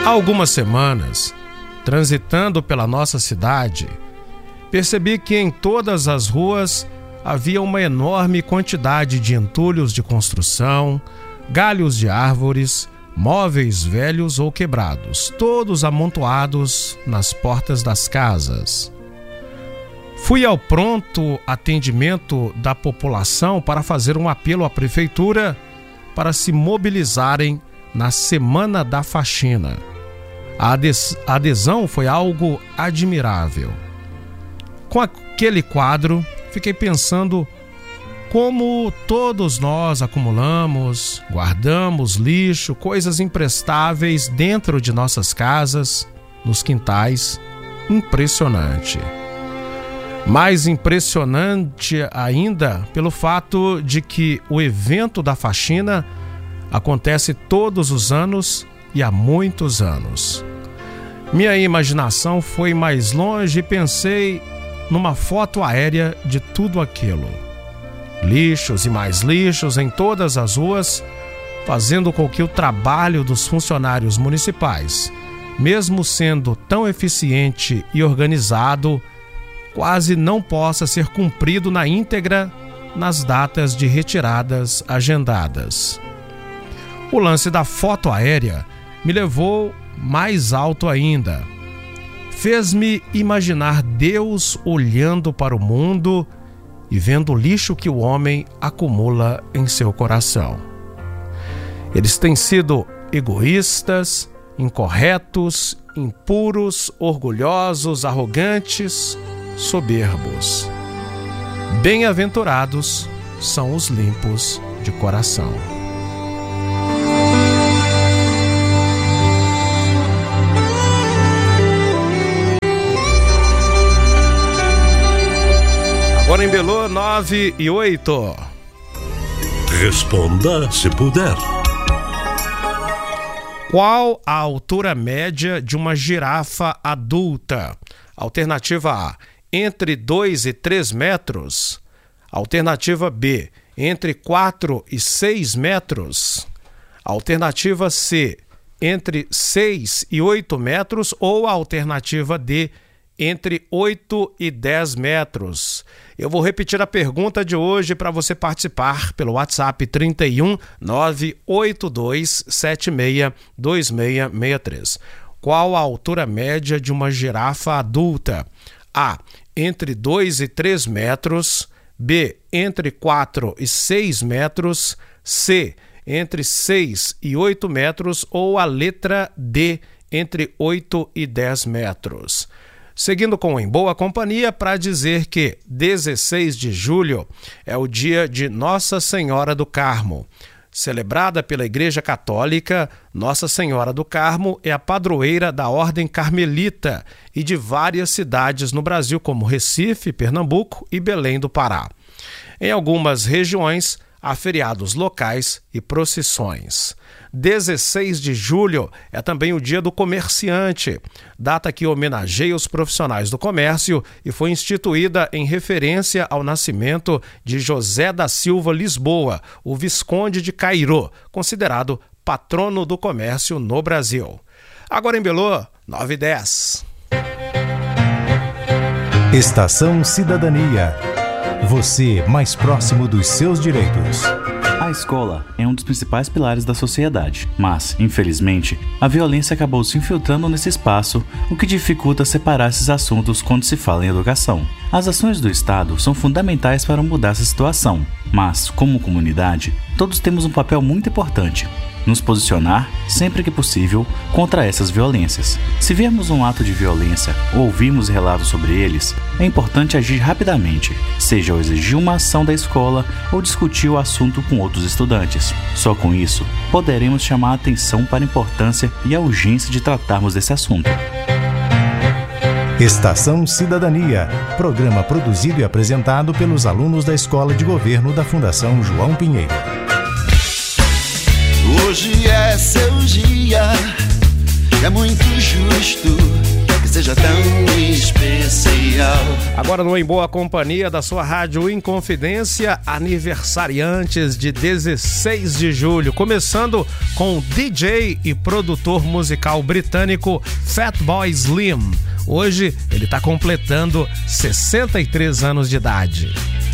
Há algumas semanas, transitando pela nossa cidade, percebi que em todas as ruas havia uma enorme quantidade de entulhos de construção, galhos de árvores, móveis velhos ou quebrados, todos amontoados nas portas das casas. Fui ao pronto atendimento da população para fazer um apelo à prefeitura para se mobilizarem na Semana da Faxina. A adesão foi algo admirável. Com aquele quadro, fiquei pensando como todos nós acumulamos, guardamos lixo, coisas imprestáveis dentro de nossas casas, nos quintais. Impressionante. Mais impressionante ainda pelo fato de que o evento da faxina acontece todos os anos e há muitos anos. Minha imaginação foi mais longe e pensei numa foto aérea de tudo aquilo. Lixos e mais lixos em todas as ruas, fazendo com que o trabalho dos funcionários municipais, mesmo sendo tão eficiente e organizado, quase não possa ser cumprido na íntegra nas datas de retiradas agendadas. O lance da foto aérea me levou mais alto ainda. Fez-me imaginar Deus olhando para o mundo e vendo o lixo que o homem acumula em seu coração. Eles têm sido egoístas, incorretos, impuros, orgulhosos, arrogantes, soberbos. Bem-aventurados são os limpos de coração. Agora em Belô, 9:08. Responda se puder. Qual a altura média de uma girafa adulta? Alternativa A, entre 2 e 3 metros. Alternativa B, entre 4 e 6 metros. Alternativa C, entre 6 e 8 metros. Ou a alternativa D, entre 8 e 10 metros. Eu vou repetir a pergunta de hoje para você participar pelo WhatsApp 31 982 76 2663. Qual a altura média de uma girafa adulta? A, entre 2 e 3 metros. B, entre 4 e 6 metros. C, entre 6 e 8 metros. Ou a letra D, entre 8 e 10 metros. Seguindo com Em Boa Companhia para dizer que 16 de julho é o dia de Nossa Senhora do Carmo. Celebrada pela Igreja Católica, Nossa Senhora do Carmo é a padroeira da Ordem Carmelita e de várias cidades no Brasil, como Recife, Pernambuco e Belém do Pará. Em algumas regiões, há feriados locais e procissões. 16 de julho é também o Dia do Comerciante, data que homenageia os profissionais do comércio e foi instituída em referência ao nascimento de José da Silva Lisboa, o Visconde de Cairó, considerado patrono do comércio no Brasil. Agora em Belô, 9:10. Estação Cidadania. Você mais próximo dos seus direitos. A escola é um dos principais pilares da sociedade, mas, infelizmente, a violência acabou se infiltrando nesse espaço, o que dificulta separar esses assuntos quando se fala em educação. As ações do Estado são fundamentais para mudar essa situação, mas, como comunidade, todos temos um papel muito importante: nos posicionar, sempre que possível, contra essas violências. Se vemos um ato de violência ou ouvirmos relatos sobre eles, é importante agir rapidamente, seja ao exigir uma ação da escola ou discutir o assunto com outros estudantes. Só com isso, poderemos chamar a atenção para a importância e a urgência de tratarmos desse assunto. Estação Cidadania, programa produzido e apresentado pelos alunos da Escola de Governo da Fundação João Pinheiro. Hoje é seu dia, é muito justo que seja tão especial. Agora no Em Boa Companhia da sua Rádio Inconfidência, aniversariantes de 16 de julho, começando com o DJ e produtor musical britânico Fatboy Slim. Hoje ele está completando 63 anos de idade.